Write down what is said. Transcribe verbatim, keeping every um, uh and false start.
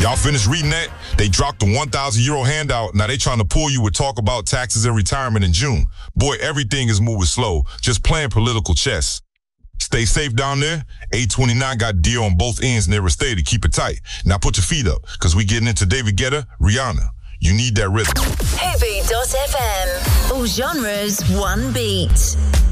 Y'all finished reading that? They dropped the one thousand euro handout. Now they trying to pull you with talk about taxes and retirement in June. Boy, everything is moving slow. Just playing political chess. Stay safe down there. eight twenty-nine got deal on both ends near a stay to keep it tight. Now put your feet up, because we getting into David Guetta, Rihanna. You need that rhythm. Heavy dot F M. All genres, one beat.